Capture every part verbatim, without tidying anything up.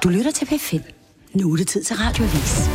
Du lytter til P fem. Nu er det tid til Radioavis.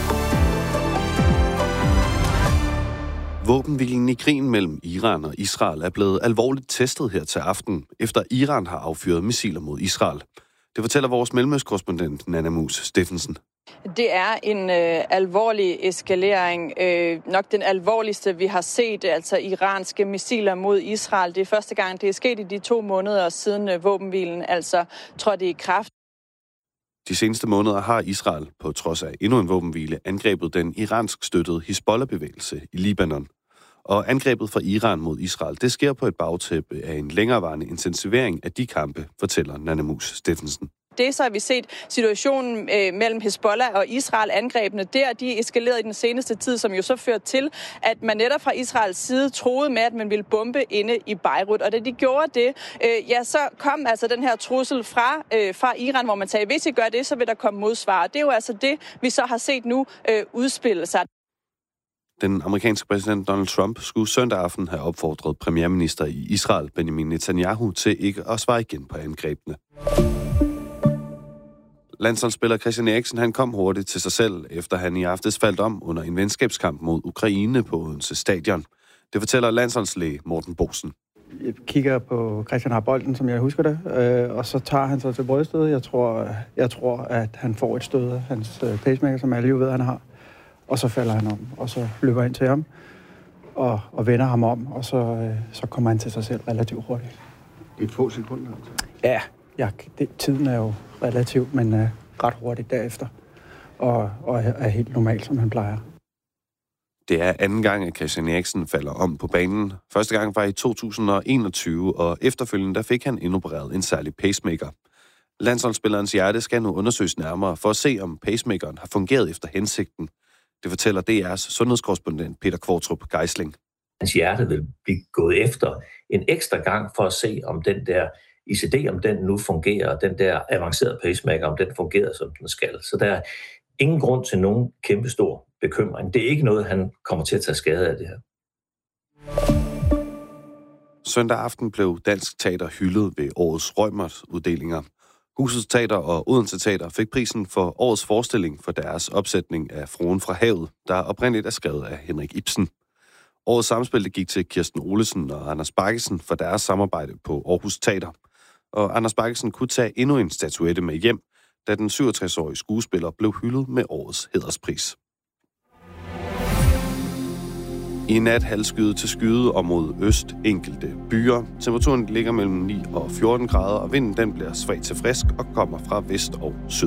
Våbenhvilen i krigen mellem Iran og Israel er blevet alvorligt testet her til aften, efter Iran har affyret missiler mod Israel. Det fortæller vores mellemøstkorrespondent Nanna Mus Steffensen. Det er en øh, alvorlig eskalering, øh, nok den alvorligste, vi har set, altså iranske missiler mod Israel. Det er første gang, det er sket i de to måneder siden øh, våbenhvilen altså trådte i kraft. De seneste måneder har Israel, på trods af endnu en våbenhvile, angrebet den iransk støttede Hizbollah-bevægelse i Libanon. Og angrebet fra Iran mod Israel, det sker på et bagtæppe af en længerevarende intensivering af de kampe, fortæller Nanna Mus Steffensen. Det så har vi set situationen øh, mellem Hizbollah og Israel, angrebene der, de eskalerede i den seneste tid, som jo så førte til, at man netop fra Israels side troede med, at man ville bombe inde i Beirut. Og da de gjorde det, øh, ja, så kom altså den her trussel fra, øh, fra Iran, hvor man sagde, hvis I gør det, så vil der komme modsvar. Det er jo altså det, vi så har set nu øh, udspille sig. Den amerikanske præsident Donald Trump skulle søndag aften have opfordret premierminister i Israel, Benjamin Netanyahu, til ikke at svare igen på angrebene. Landsholdsspiller Christian Eriksen, han kom hurtigt til sig selv, efter han i aftes faldt om under en venskabskamp mod Ukraine på Odense Stadion. Det fortæller landsholdslæge Morten Bosen. Jeg kigger på Christian har bolden, som jeg husker det, øh, og så tager han sig til bryststødet. Jeg tror, jeg tror, at han får et stød af hans pacemaker, som alle jo ved, han har. Og så falder han om, og så løber ind til ham og, og vender ham om, og så, øh, så kommer han til sig selv relativt hurtigt. Det er et få sekunder, altså? Ja, ja det, tiden er jo relativt, men øh, ret hurtigt derefter, og, og er helt normalt, som han plejer. Det er anden gang, at Christian Eriksen falder om på banen. Første gang var i to tusind og enogtyve, og efterfølgende der fik han indopereret en særlig pacemaker. Landsholdsspillerens hjerte skal nu undersøges nærmere for at se, om pacemakeren har fungeret efter hensigten. Det fortæller D R's sundhedskorrespondent Peter Kvartrup Geisling. Hans hjerte vil blive gået efter en ekstra gang for at se, om den der I C D, om den nu fungerer, den der avancerede pacemaker, om den fungerer, som den skal. Så der er ingen grund til nogen kæmpestor bekymring. Det er ikke noget, han kommer til at tage skade af det her. Søndag aften blev Dansk Teater hyldet ved årets Reumert-uddelinger. Husets Teater og Odense Teater fik prisen for årets forestilling for deres opsætning af Fruen fra havet, der oprindeligt er skrevet af Henrik Ibsen. Årets samspil gik til Kirsten Olesen og Anders Baggesen for deres samarbejde på Aarhus Teater. Og Anders Baggesen kunne tage endnu en statuette med hjem, da den syvogtres-årige skuespiller blev hyldet med årets hæderspris. I nat halvskyet til skyde og mod øst enkelte byer. Temperaturen ligger mellem ni og fjorten grader, og vinden den bliver svag til frisk og kommer fra vest og syd.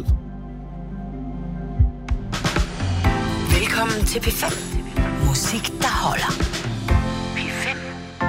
Velkommen til P fem. Musik, der holder.